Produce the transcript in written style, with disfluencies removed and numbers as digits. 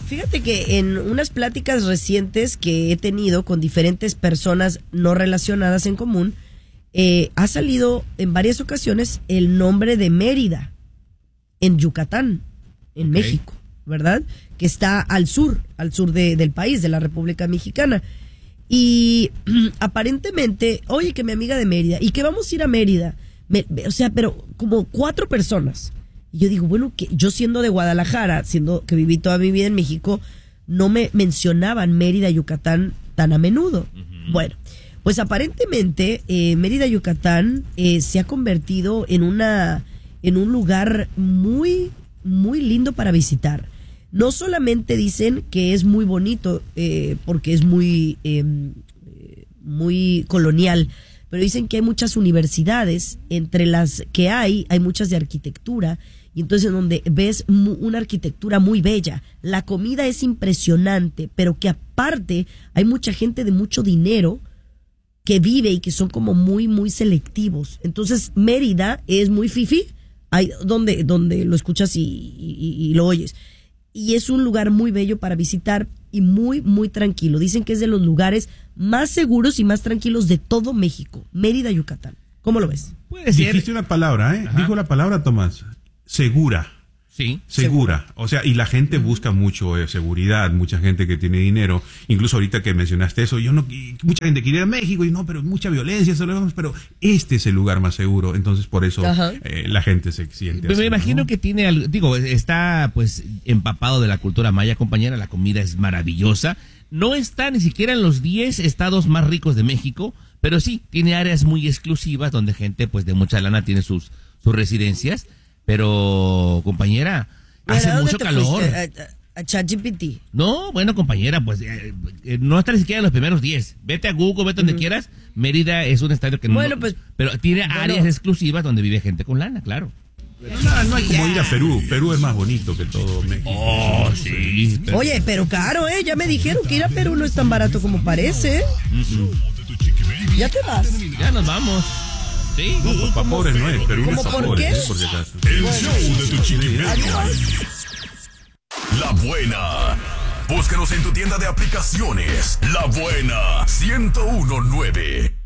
Fíjate que en unas pláticas recientes que he tenido con diferentes personas no relacionadas en común, ha salido en varias ocasiones el nombre de Mérida, en Yucatán, en México, ¿verdad? Que está al sur del país, de la República Mexicana. Y aparentemente, oye, que mi amiga de Mérida, y que vamos a ir a Mérida, pero como 4 personas. Y yo digo, bueno, que yo siendo de Guadalajara, siendo que viví toda mi vida en México, no me mencionaban Mérida, Yucatán tan a menudo. Uh-huh. Bueno, pues aparentemente Mérida, Yucatán se ha convertido en un lugar muy, muy lindo para visitar. No solamente dicen que es muy bonito porque es muy colonial, pero dicen que hay muchas universidades, entre las que hay muchas de arquitectura, y entonces donde ves una arquitectura muy bella. La comida es impresionante, pero que aparte hay mucha gente de mucho dinero que vive y que son como muy, muy selectivos. Entonces Mérida es muy fifí, hay donde lo escuchas y lo oyes. Y es un lugar muy bello para visitar y muy, muy tranquilo. Dicen que es de los lugares más seguros y más tranquilos de todo México. Mérida, Yucatán. ¿Cómo lo ves? Puede ser. Dijiste una palabra, ¿eh? Ajá. Dijo la palabra, Tomás. Segura. Sí. Segura. O sea, y la gente busca mucho seguridad, mucha gente que tiene dinero. Incluso ahorita que mencionaste eso, mucha gente quiere ir a México y no, pero mucha violencia, pero este es el lugar más seguro. Entonces, por eso la gente se siente así. Me imagino que tiene algo, está pues empapado de la cultura maya, compañera. La comida es maravillosa. No está ni siquiera en los 10 estados más ricos de México, pero sí, tiene áreas muy exclusivas donde gente pues de mucha lana tiene sus residencias. Pero, compañera, hace mucho calor. ¿A ChatGPT? No, bueno, compañera, pues no está ni siquiera en los primeros 10. Vete a Google, vete donde quieras. Mérida es un estadio que pero tiene áreas exclusivas donde vive gente con lana, claro. No hay como ir a Perú. Perú es más bonito que todo México. Oh, sí. Pero... Oye, pero caro, ya me dijeron que ir a Perú no es tan barato como parece. Ya te vas. Ya nos vamos. Sí. No, para pobres no es, pero uno es ¿por qué? Por si acaso. El show de tu chiquimedio. La Buena. Búscanos en tu tienda de aplicaciones. La Buena 1019.